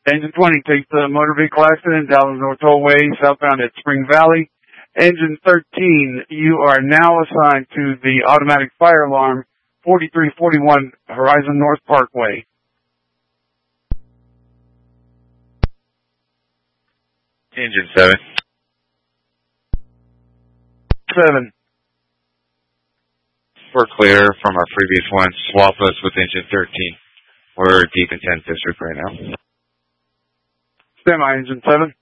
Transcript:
Engine 20 takes the motor vehicle accident, Dallas North Tollway, southbound at Spring Valley. Engine 13, you are now assigned to the automatic fire alarm, 4341 Horizon North Parkway. Engine 7. 7. We're clear from our previous one. Swap us with engine 13. We're deep in 10th District right now. Stand by, engine 7.